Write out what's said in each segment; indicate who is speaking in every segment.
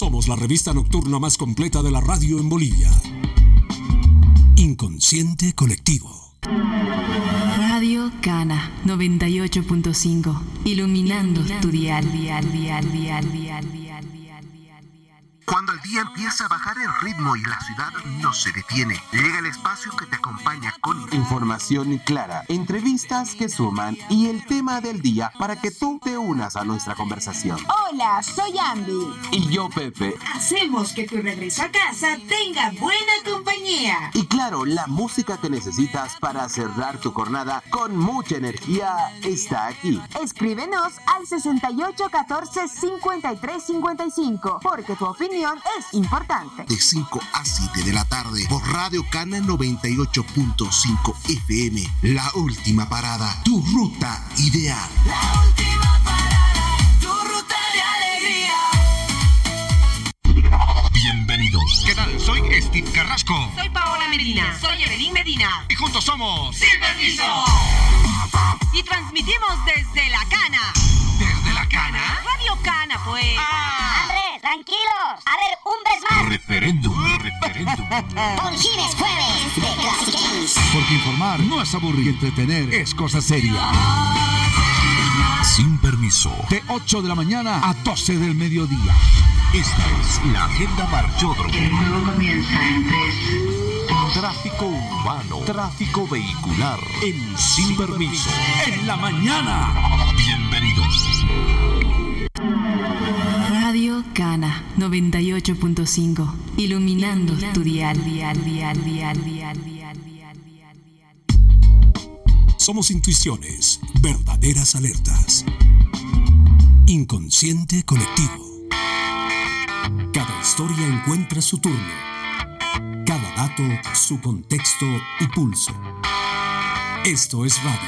Speaker 1: Somos la revista nocturna más completa de la radio en Bolivia. Inconsciente Colectivo.
Speaker 2: Radio Cana 98.5. Iluminando tu dial.
Speaker 3: Cuando el día empieza a bajar el ritmo y la ciudad no se detiene, llega el espacio que te acompaña con
Speaker 4: información clara, entrevistas que suman y el tema del día para que tú te unas a nuestra conversación.
Speaker 5: Hola, soy Ambi.
Speaker 4: Y yo, Pepe.
Speaker 5: Hacemos que tu regreso a casa tenga buena compañía.
Speaker 4: Y claro, la música que necesitas para cerrar tu jornada con mucha energía está aquí.
Speaker 5: Escríbenos al 68 14 53 55, porque tu opinión es importante.
Speaker 3: De 5 a 7 de la tarde por Radio Cana 98.5 FM. La última parada, tu ruta ideal.
Speaker 6: La última parada, tu ruta de alegría.
Speaker 7: Bienvenidos. ¿Qué tal? Soy Steve Carrasco.
Speaker 8: Soy Paola Medina. Soy Evelyn Medina.
Speaker 7: Y juntos somos
Speaker 8: Sin Permiso. Y transmitimos desde La Cana.
Speaker 7: ¿Desde La Cana?
Speaker 8: Radio Cana, pues.
Speaker 9: Andrés, tranquilos. A ver, un vez más.
Speaker 7: Referéndum.
Speaker 9: Por fin es jueves de Classic Games.
Speaker 10: Porque informar no es aburrir y entretener es cosa seria.
Speaker 7: Sin Permiso.
Speaker 10: De 8 de la mañana a 12 del mediodía.
Speaker 7: Esta es la agenda Marchódromo.
Speaker 11: El juego comienza en 3.
Speaker 7: Tráfico urbano, tráfico vehicular, en Sin Permiso.
Speaker 10: En la mañana.
Speaker 7: Bienvenidos.
Speaker 2: Radio Cana 98.5. Iluminando tu dial.
Speaker 1: Somos intuiciones, verdaderas alertas. Inconsciente Colectivo. Cada historia encuentra su turno. Cada dato, su contexto y pulso. Esto es radio.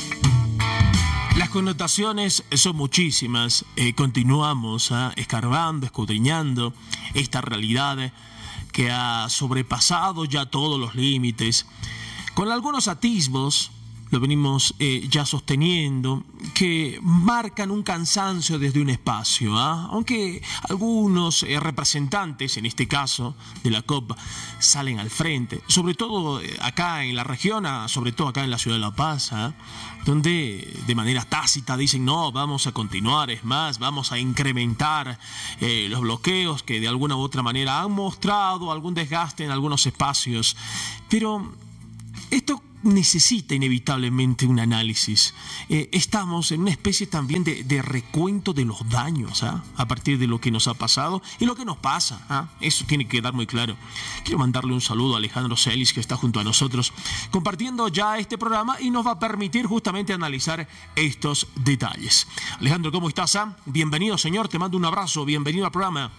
Speaker 12: Las connotaciones son muchísimas. Continuamos escarbando, escudriñando esta realidad que ha sobrepasado ya todos los límites. Con algunos atisbos, lo venimos ya sosteniendo, que marcan un cansancio desde un espacio, aunque algunos representantes, en este caso de la COP, salen al frente, sobre todo acá en la región, sobre todo acá en la ciudad de La Paz, donde de manera tácita dicen no, vamos a continuar, es más, vamos a incrementar los bloqueos que de alguna u otra manera han mostrado algún desgaste en algunos espacios, pero esto necesita inevitablemente un análisis. Estamos en una especie también de recuento de los daños a partir de lo que nos ha pasado y lo que nos pasa. Eso tiene que quedar muy claro. Quiero mandarle un saludo a Alejandro Celis, que está junto a nosotros compartiendo ya este programa y nos va a permitir justamente analizar estos detalles. Alejandro, ¿cómo estás? Bienvenido, señor, te mando un abrazo, bienvenido al programa.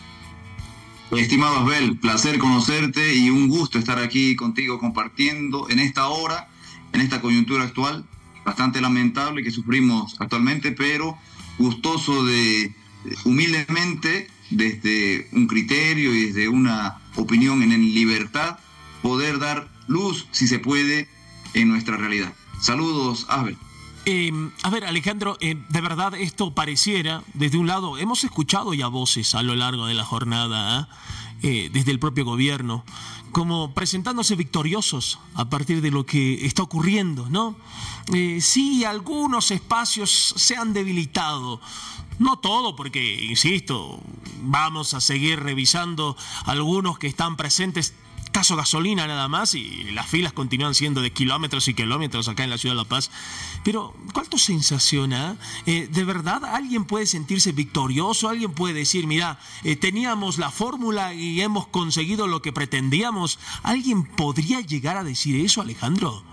Speaker 13: Estimado Asbel, placer conocerte y un gusto estar aquí contigo compartiendo en esta hora, en esta coyuntura actual, bastante lamentable que sufrimos actualmente, pero gustoso de, humildemente, desde un criterio y desde una opinión en libertad, poder dar luz, si se puede, en nuestra realidad. Saludos, Asbel.
Speaker 12: A ver, Alejandro, de verdad esto pareciera, desde un lado, hemos escuchado ya voces a lo largo de la jornada, desde el propio gobierno, como presentándose victoriosos a partir de lo que está ocurriendo, ¿no? Sí, algunos espacios se han debilitado, no todo, porque, insisto, vamos a seguir revisando algunos que están presentes, caso gasolina nada más, y las filas continúan siendo de kilómetros y kilómetros acá en la ciudad de La Paz. Pero, ¿cuál es tu sensación? ¿De verdad alguien puede sentirse victorioso? ¿Alguien puede decir, mira, teníamos la fórmula y hemos conseguido lo que pretendíamos? ¿Alguien podría llegar a decir eso, Alejandro?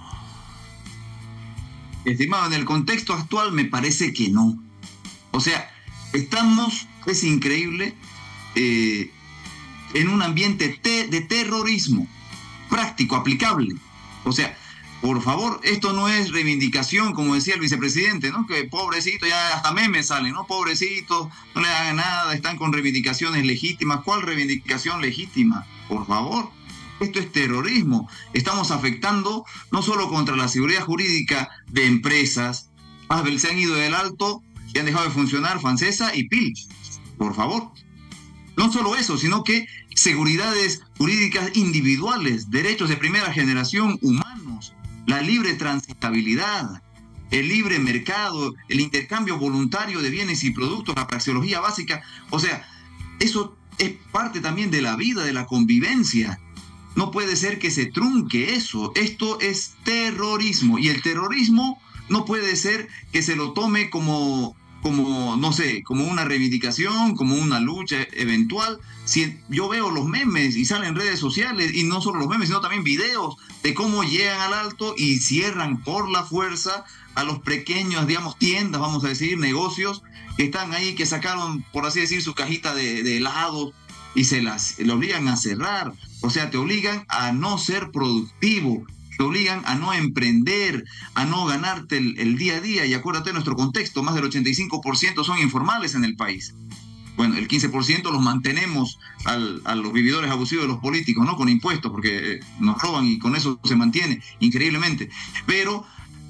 Speaker 13: Estimado, en el contexto actual me parece que no. O sea, estamos, es increíble, en un ambiente de terrorismo práctico, aplicable. O sea, por favor, esto no es reivindicación, como decía el vicepresidente, ¿no? Que pobrecito, ya hasta memes salen, ¿no? Pobrecito, no le hagan nada, están con reivindicaciones legítimas. ¿Cuál reivindicación legítima? Por favor, esto es terrorismo. Estamos afectando no solo contra la seguridad jurídica de empresas, se han ido del alto y han dejado de funcionar Fancesa y PIL. Por favor. No solo eso, sino que seguridades jurídicas individuales, derechos de primera generación humanos, la libre transitabilidad, el libre mercado, el intercambio voluntario de bienes y productos, la praxeología básica. O sea, eso es parte también de la vida, de la convivencia. No puede ser que se trunque eso. Esto es terrorismo, y el terrorismo no puede ser que se lo tome como no sé, como una reivindicación, como una lucha eventual. Si yo veo los memes y salen redes sociales, y no solo los memes, sino también videos de cómo llegan al alto y cierran por la fuerza a los pequeños, digamos, tiendas, vamos a decir, negocios que están ahí, que sacaron, por así decir, su cajita de helados y le obligan a cerrar. O sea, te obligan a no ser productivo, te obligan a no emprender, a no ganarte el día a día. Y acuérdate de nuestro contexto, más del 85% son informales en el país. Bueno, el 15% los mantenemos a los vividores abusivos de los políticos, ¿no? Con impuestos, porque nos roban y con eso se mantiene increíblemente. Pero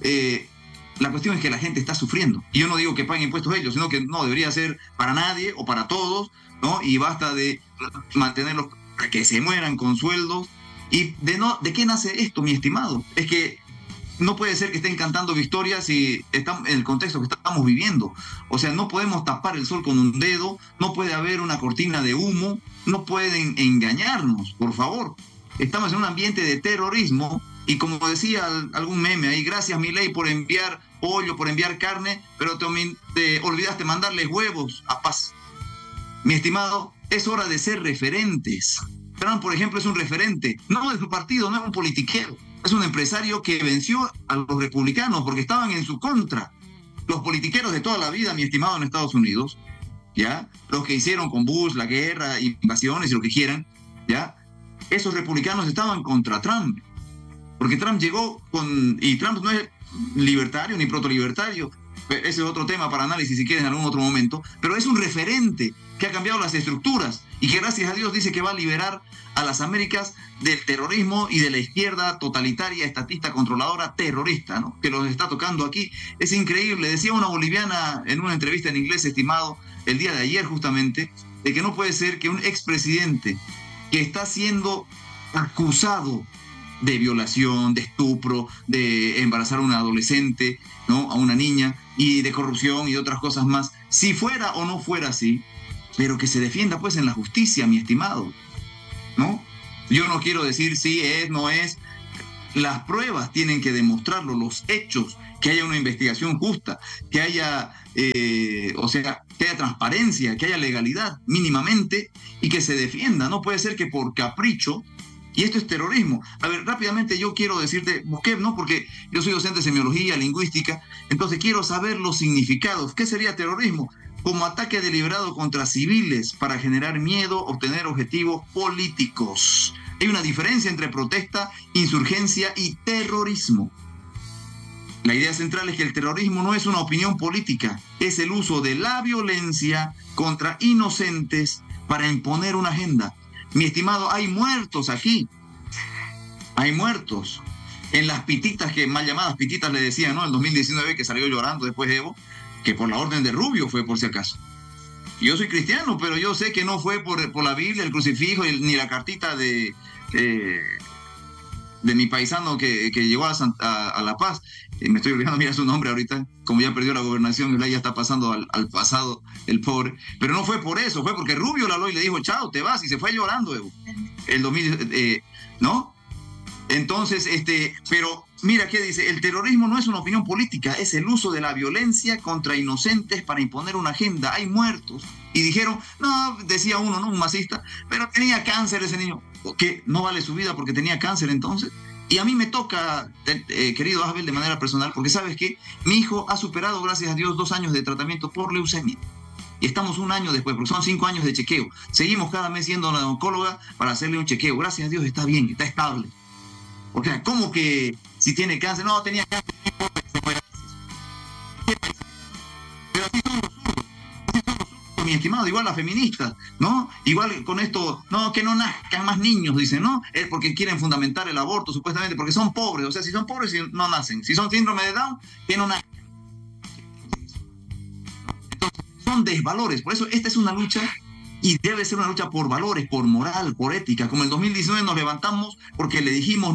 Speaker 13: la cuestión es que la gente está sufriendo. Y yo no digo que paguen impuestos ellos, sino que no debería ser para nadie o para todos, ¿no? Y basta de mantenerlos para que se mueran con sueldos. ¿Y de qué nace esto, mi estimado? Es que no puede ser que estén cantando victorias si estamos en el contexto que estamos viviendo. O sea, no podemos tapar el sol con un dedo, no puede haber una cortina de humo, no pueden engañarnos, por favor. Estamos en un ambiente de terrorismo, y como decía algún meme ahí, gracias Milei por enviar pollo, por enviar carne, pero te olvidaste mandarles huevos a Paz. Mi estimado, es hora de ser referentes. Trump, por ejemplo, es un referente, no de su partido, no es un politiquero, es un empresario que venció a los republicanos porque estaban en su contra. Los politiqueros de toda la vida, mi estimado, en Estados Unidos, ¿ya? Los que hicieron con Bush la guerra, invasiones y lo que quieran, ¿ya? Esos republicanos estaban contra Trump, porque Trump llegó y Trump no es libertario ni protolibertario. Ese es otro tema para análisis si quieren en algún otro momento, pero es un referente que ha cambiado las estructuras y que gracias a Dios dice que va a liberar a las Américas del terrorismo y de la izquierda totalitaria, estatista, controladora, terrorista, ¿no? Que los está tocando aquí. Es increíble. Decía una boliviana en una entrevista en inglés, estimado, el día de ayer justamente, de que no puede ser que un expresidente que está siendo acusado de violación, de estupro, de embarazar a una adolescente, ¿no? A una niña, y de corrupción y de otras cosas más, si fuera o no fuera así, pero que se defienda pues en la justicia, mi estimado, ¿no? Yo no quiero decir si es, no es. Las pruebas tienen que demostrarlo, los hechos, que haya una investigación justa, que haya, que haya transparencia, que haya legalidad mínimamente, y que se defienda. No puede ser que por capricho. Y esto es terrorismo. A ver, rápidamente yo quiero decirte, busqué, ¿no? Porque yo soy docente de semiología, lingüística, entonces quiero saber los significados. ¿Qué sería terrorismo? Como ataque deliberado contra civiles para generar miedo, obtener objetivos políticos. Hay una diferencia entre protesta, insurgencia y terrorismo. La idea central es que el terrorismo no es una opinión política, es el uso de la violencia contra inocentes para imponer una agenda. Mi estimado, hay muertos aquí. Hay muertos. En las pititas, que mal llamadas pititas le decían, ¿no? En 2019, que salió llorando después de Evo, que por la orden de Rubio fue, por si acaso. Yo soy cristiano, pero yo sé que no fue por la Biblia, el crucifijo, ni la cartita de mi paisano que llegó a La Paz. Me estoy olvidando, mira su nombre ahorita, como ya perdió la gobernación, ya está pasando al pasado, el pobre. Pero no fue por eso, fue porque Rubio le habló y le dijo, chao, te vas, y se fue llorando, Evo. El 2000, ¿no? Entonces, pero mira qué dice, el terrorismo no es una opinión política, es el uso de la violencia contra inocentes para imponer una agenda. Hay muertos. Y dijeron, no, decía uno, ¿no? Un masista, pero tenía cáncer ese niño. ¿Qué? ¿No vale su vida porque tenía cáncer entonces? Y a mí me toca, querido Abel, de manera personal, porque sabes que mi hijo ha superado, gracias a Dios, 2 años de tratamiento por leucemia. Y estamos 1 año después, porque son 5 años de chequeo. Seguimos cada mes yendo a la oncóloga para hacerle un chequeo. Gracias a Dios está bien, está estable. O sea, ¿cómo que si tiene cáncer? No, tenía cáncer. Pero así son los zurdos, mi estimado, igual las feministas, ¿no? Igual con esto, no, que no nazcan más niños, dicen, ¿no? Es porque quieren fundamentar el aborto, supuestamente, porque son pobres. O sea, si son pobres, no nacen. Si son síndrome de Down, que no nazcan. Entonces, son desvalores. Por eso esta es una lucha Y debe ser una lucha por valores, por moral, por ética. Como en 2019 nos levantamos porque le dijimos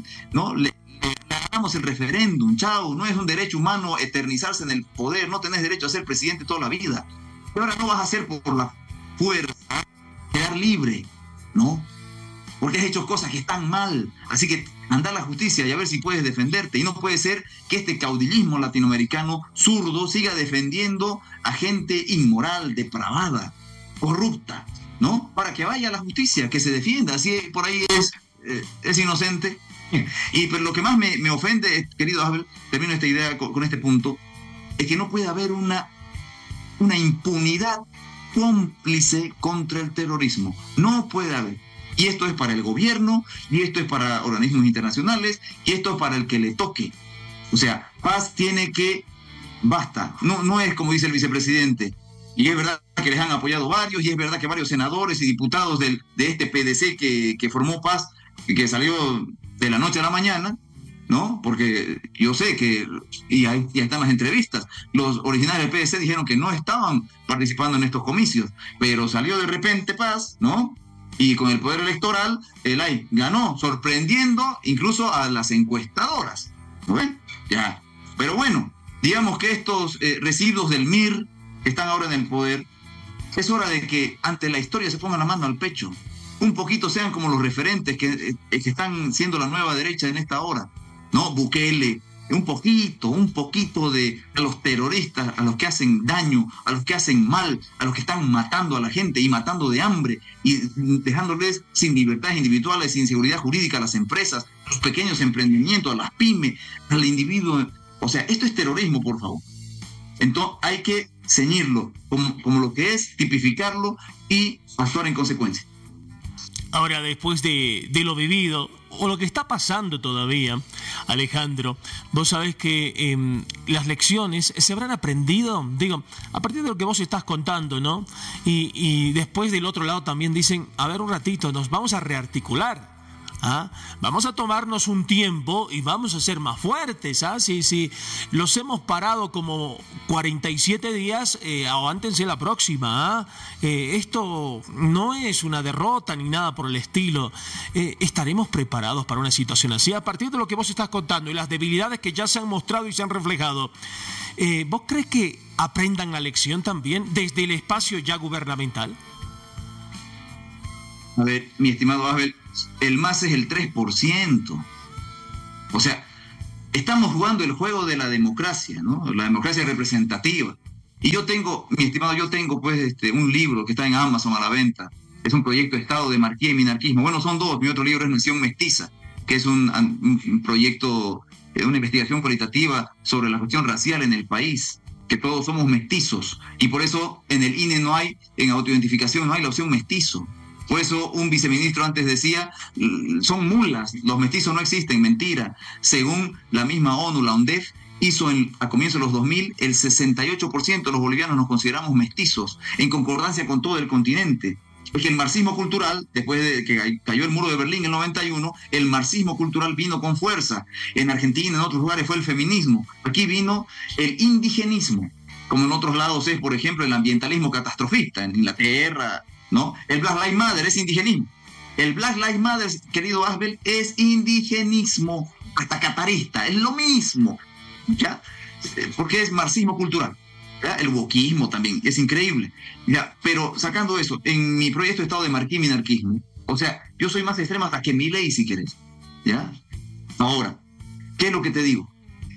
Speaker 13: le ganamos el referéndum, chao, no es un derecho humano eternizarse en el poder, no tenés derecho a ser presidente toda la vida. Y ahora no vas a ser por la fuerza, quedar libre, ¿no? Porque has hecho cosas que están mal. Así que anda a la justicia y a ver si puedes defenderte. Y no puede ser que este caudillismo latinoamericano zurdo siga defendiendo a gente inmoral, depravada, corrupta, ¿no? Para que vaya a la justicia, que se defienda. Así por ahí es inocente. Pero lo que más me ofende, querido Abel, termino esta idea con este punto, es que no puede haber una impunidad cómplice contra el terrorismo. No puede haber. Y esto es para el gobierno, y esto es para organismos internacionales, y esto es para el que le toque. O sea, Paz tiene que... Basta. No es como dice el vicepresidente. Y es verdad que les han apoyado varios, y es verdad que varios senadores y diputados de este PDC que formó Paz, que salió de la noche a la mañana, ¿no? Porque yo sé que, y ahí están las entrevistas, los originales del PDC dijeron que no estaban participando en estos comicios, pero salió de repente Paz, ¿no? Y con el poder electoral, el AI ganó, sorprendiendo incluso a las encuestadoras, ¿no ven? Ya. Pero bueno, digamos que estos residuos del MIR que están ahora en el poder, es hora de que ante la historia se pongan la mano al pecho. Un poquito sean como los referentes que están siendo la nueva derecha en esta hora, ¿no? Bukele, un poquito de a los terroristas, a los que hacen daño, a los que hacen mal, a los que están matando a la gente y matando de hambre y dejándoles sin libertades individuales, sin seguridad jurídica a las empresas, a los pequeños emprendimientos, a las pymes, al individuo. O sea, esto es terrorismo, por favor. Entonces hay que ceñirlo como lo que es, tipificarlo y actuar en consecuencia.
Speaker 12: Ahora, después de lo vivido, o lo que está pasando todavía, Alejandro, vos sabés que las lecciones se habrán aprendido, digo, a partir de lo que vos estás contando, ¿no? Y después del otro lado también dicen, a ver un ratito, nos vamos a rearticular. ¿Ah? Vamos a tomarnos un tiempo y vamos a ser más fuertes. ¿Ah? Si los hemos parado como 47 días, aguántense la próxima. ¿Ah? Esto no es una derrota ni nada por el estilo. Estaremos preparados para una situación así. A partir de lo que vos estás contando y las debilidades que ya se han mostrado y se han reflejado, ¿vos crees que aprendan la lección también desde el espacio ya gubernamental?
Speaker 13: A ver, mi estimado Abel, el MAS es el 3%. O sea, estamos jugando el juego de la democracia, ¿no? La democracia representativa. Y yo tengo, mi estimado, pues un libro que está en Amazon a la venta. Es un proyecto de Estado de Monarquía y Minarquismo. Bueno, son dos. Mi otro libro es Nación Mestiza, que es un proyecto, una investigación cualitativa sobre la cuestión racial en el país, que todos somos mestizos. Y por eso en el INE no hay, en autoidentificación no hay la opción mestizo. Por eso un viceministro antes decía, son mulas, los mestizos no existen, mentira. Según la misma ONU, la ONDEF, hizo a comienzos de los 2000, el 68% de los bolivianos nos consideramos mestizos, en concordancia con todo el continente. Porque el marxismo cultural, después de que cayó el muro de Berlín en el 91, el marxismo cultural vino con fuerza. En Argentina, en otros lugares fue el feminismo. Aquí vino el indigenismo, como en otros lados es, por ejemplo, el ambientalismo catastrofista, en Inglaterra, ¿no? El Black Lives Matter es indigenismo. El Black Lives Matter, querido Asbel, es indigenismo, hasta catarista, es lo mismo, ¿ya? Porque es marxismo cultural, ¿ya? El wokismo también, es increíble, ¿ya? Pero sacando eso, en mi proyecto de Estado de Monarquía y Minarquismo, o sea, yo soy más extremo hasta que Milei, si querés, ¿ya? Ahora, ¿qué es lo que te digo?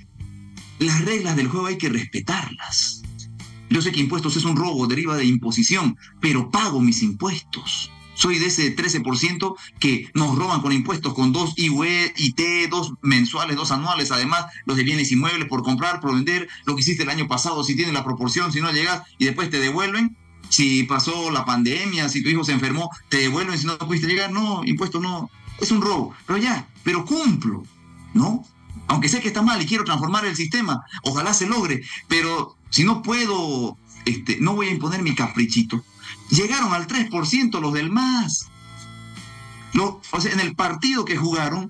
Speaker 13: Las reglas del juego hay que respetarlas. Yo sé que impuestos es un robo, deriva de imposición, pero pago mis impuestos. Soy de ese 13% que nos roban con impuestos, con 2 IUE, IT, 2 mensuales, 2 anuales, además los de bienes inmuebles por comprar, por vender, lo que hiciste el año pasado, si tienes la proporción, si no llegas, y después te devuelven. Si pasó la pandemia, si tu hijo se enfermó, te devuelven, si no pudiste llegar, no, impuestos no, es un robo. Pero cumplo, ¿no? Aunque sé que está mal y quiero transformar el sistema, ojalá se logre, pero si no puedo, no voy a imponer mi caprichito. Llegaron al 3% los del MAS. O sea, en el partido que jugaron,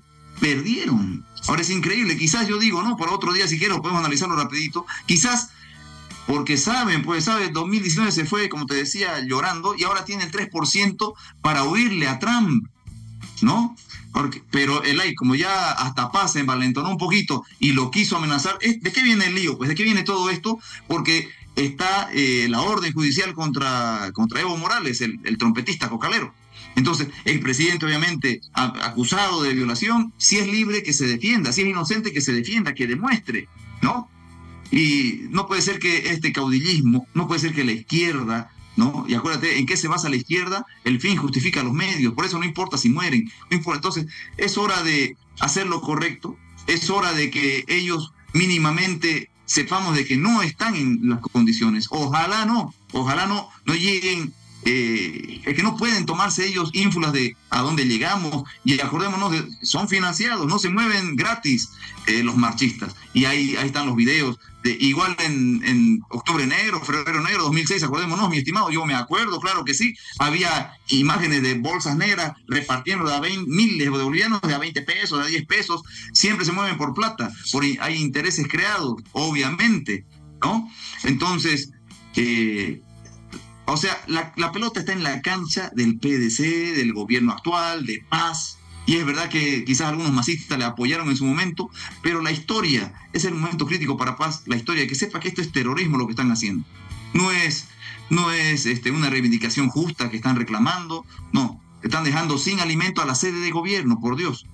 Speaker 13: perdieron. Ahora es increíble, quizás yo digo, ¿no? Para otro día, si quiero, podemos analizarlo rapidito. Quizás porque saben, 2019 se fue, como te decía, llorando, y ahora tiene el 3% para huirle a Trump, ¿no? Pero como ya hasta Paz se envalentonó un poquito y lo quiso amenazar, ¿de qué viene el lío? Pues ¿de qué viene todo esto? Porque está la orden judicial contra Evo Morales, el trompetista cocalero. Entonces, el presidente, obviamente, acusado de violación, si es libre, que se defienda, si es inocente, que se defienda, que demuestre, ¿no? Y no puede ser que este caudillismo, no puede ser que la izquierda, ¿no? Y acuérdate, ¿en qué se basa la izquierda? El fin justifica los medios, por eso no importa si mueren, no importa. Entonces, es hora de hacer lo correcto, es hora de que ellos mínimamente sepamos de que no están en las condiciones. Ojalá no lleguen, es que no pueden tomarse ellos ínfulas de a dónde llegamos, y acordémonos, son financiados, no se mueven gratis los marchistas, y ahí están los videos, igual en Octubre Negro, Febrero Negro 2006, acordémonos, mi estimado, yo me acuerdo, claro que sí, había imágenes de bolsas negras repartiendo miles de bolivianos de a 20 pesos, de a 10 pesos, siempre se mueven por plata, hay intereses creados, obviamente, ¿no? Entonces, o sea, la pelota está en la cancha del PDC, del gobierno actual, de Paz, y es verdad que quizás algunos masistas le apoyaron en su momento, pero la historia es el momento crítico para Paz, la historia, que sepa que esto es terrorismo lo que están haciendo. No es una reivindicación justa que están reclamando, no, están dejando sin alimento a la sede de gobierno, por Dios.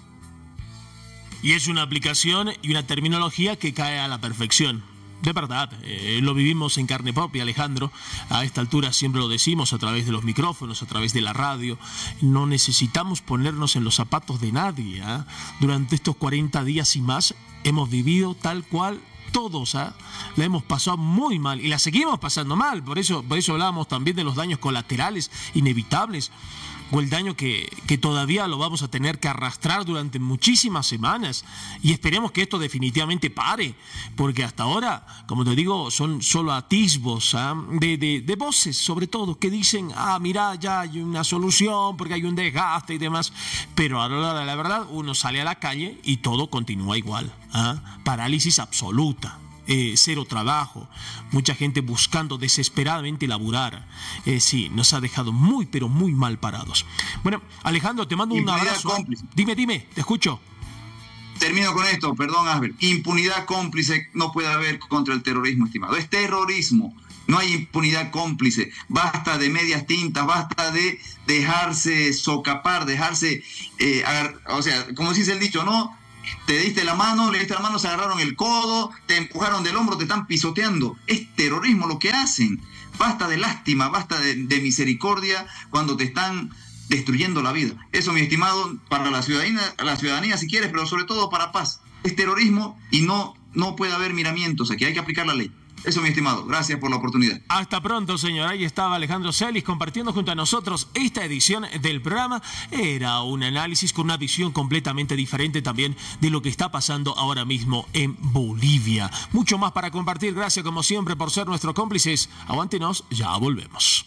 Speaker 12: Y es una aplicación y una terminología que cae a la perfección. De verdad, lo vivimos en carne propia, Alejandro. A esta altura siempre lo decimos a través de los micrófonos, a través de la radio. No necesitamos ponernos en los zapatos de nadie, ¿eh? Durante estos 40 días y más hemos vivido tal cual todos, la hemos pasado muy mal y la seguimos pasando mal. Por eso hablábamos también de los daños colaterales inevitables, o el daño que todavía lo vamos a tener que arrastrar durante muchísimas semanas, y esperemos que esto definitivamente pare, porque hasta ahora, como te digo, son solo atisbos de voces, sobre todo, que dicen, mira, ya hay una solución porque hay un desgaste y demás, pero a la hora de la verdad uno sale a la calle y todo continúa igual, parálisis absoluta. Cero trabajo, mucha gente buscando desesperadamente laburar. Sí, nos ha dejado muy, pero muy mal parados. Bueno, Alejandro, te mando un abrazo. Cómplice. Dime, te escucho.
Speaker 13: Termino con esto, perdón, Asber. Impunidad cómplice no puede haber contra el terrorismo, estimado. Es terrorismo. No hay impunidad cómplice. Basta de medias tintas, basta de dejarse socapar, dejarse, o sea, como dice el dicho, ¿no? Te diste la mano, le diste la mano, se agarraron el codo, te empujaron del hombro, te están pisoteando. Es terrorismo lo que hacen. Basta de lástima, basta de misericordia cuando te están destruyendo la vida. Eso, mi estimado, para la ciudadanía si quieres, pero sobre todo para Paz. Es terrorismo y no puede haber miramientos aquí, hay que aplicar la ley. Eso, mi estimado, gracias por la oportunidad.
Speaker 12: Hasta pronto, señor. Ahí estaba Alejandro Celis compartiendo junto a nosotros esta edición del programa. Era un análisis con una visión completamente diferente también de lo que está pasando ahora mismo en Bolivia. Mucho más para compartir. Gracias, como siempre, por ser nuestros cómplices. Aguántenos, ya volvemos.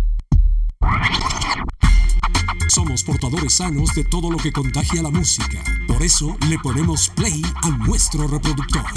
Speaker 1: Somos portadores sanos de todo lo que contagia la música. Por eso le ponemos play a nuestro reproductor.